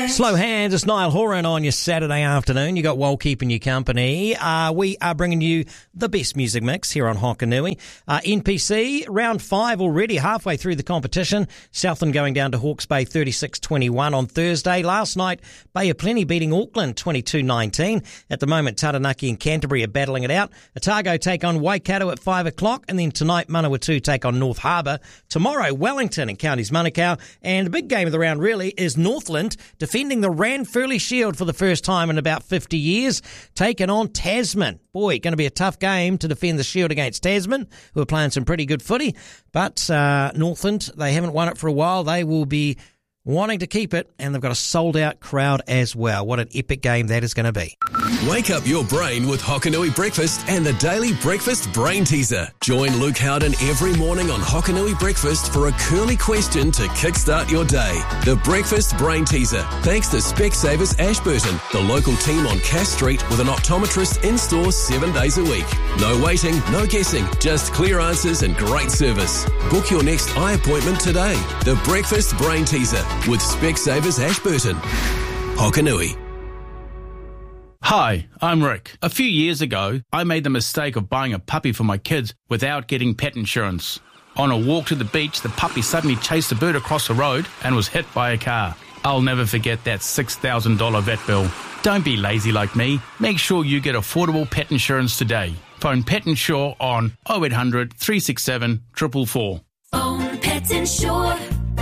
Slow Hands, it's Niall Horan on your Saturday afternoon. You got Wal keeping you company. We are bringing you the best music mix here on Hokanui. NPC, round 5 already, halfway through the competition. Southland going down to Hawke's Bay 36-21 on Thursday. Last night, Bay of Plenty beating Auckland 22-19. At the moment, Taranaki and Canterbury are battling it out. Otago take on Waikato at 5 o'clock. And then tonight, Manawatu take on North Harbour. Tomorrow, Wellington and Counties Manukau. And the big game of the round really is Northland defending the Ranfurly Shield for the first time in about 50 years, taking on Tasman. Boy, going to be a tough game to defend the Shield against Tasman, who are playing some pretty good footy. But Northland, they haven't won it for a while. They will be wanting to keep it, and they've got a sold-out crowd as well. What an epic game that is going to be. Wake up your brain with Hokanui Breakfast and the Daily Breakfast Brain Teaser. Join Luke Howden every morning on Hokanui Breakfast for a curly question to kickstart your day. The Breakfast Brain Teaser, thanks to Specsavers Ashburton, the local team on Cass Street with an optometrist in-store 7 days a week. No waiting, no guessing, just clear answers and great service. Book your next eye appointment today. The Breakfast Brain Teaser with Specsavers Ashburton. Hokanui. Hi, I'm Rick. A few years ago, I made the mistake of buying a puppy for my kids without getting pet insurance. On a walk to the beach, the puppy suddenly chased a bird across the road and was hit by a car. I'll never forget that $6,000 vet bill. Don't be lazy like me. Make sure you get affordable pet insurance today. Phone Pet Insure on 0800 367 444. Phone Pet Insure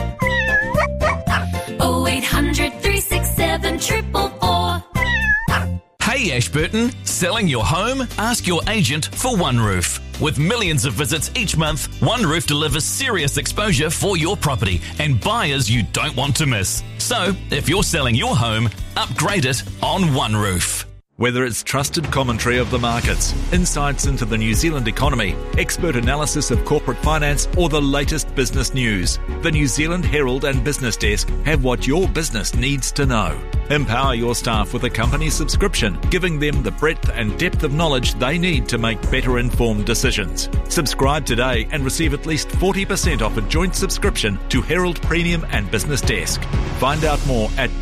0800 367 444. Hey Ashburton, selling your home? Ask your agent for OneRoof. With millions of visits each month, OneRoof delivers serious exposure for your property and buyers you don't want to miss. So, if you're selling your home, upgrade it on OneRoof. Whether it's trusted commentary of the markets, insights into the New Zealand economy, expert analysis of corporate finance, or the latest business news, the New Zealand Herald and Business Desk have what your business needs to know. Empower your staff with a company subscription, giving them the breadth and depth of knowledge they need to make better informed decisions. Subscribe today and receive at least 40% off a joint subscription to Herald Premium and Business Desk. Find out more at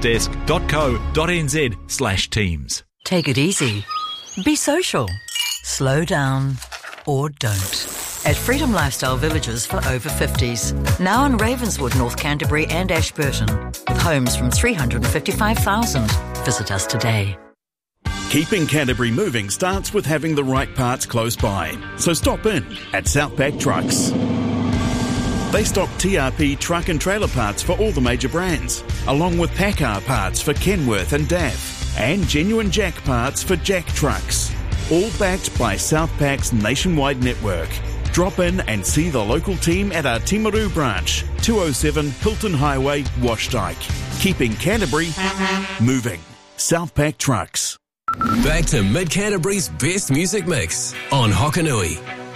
businessdesk.co.nz/teams. Take it easy. Be social. Slow down. Or don't. At Freedom Lifestyle Villages for over 50s. Now in Ravenswood, North Canterbury and Ashburton. With homes from $355,000. Visit us today. Keeping Canterbury moving starts with having the right parts close by. So stop in at Southpack Trucks. They stock TRP truck and trailer parts for all the major brands, along with PACCAR parts for Kenworth and DAF. And genuine Jack parts for Jack trucks. All backed by Southpack's nationwide network. Drop in and see the local team at our Timaru branch, 207 Hilton Highway, Washdyke. Keeping Canterbury moving. Southpack Trucks. Back to Mid Canterbury's best music mix on Hokanui.